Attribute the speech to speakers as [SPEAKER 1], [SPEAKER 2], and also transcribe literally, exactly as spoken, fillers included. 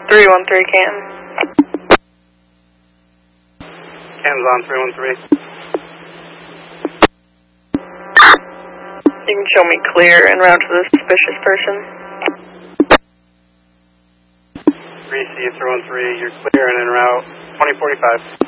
[SPEAKER 1] three one three Cam.
[SPEAKER 2] Cam's on three one three.
[SPEAKER 1] You can show me clear en route to the suspicious person.
[SPEAKER 2] three C three one three, you're clear and en route. twenty forty-five.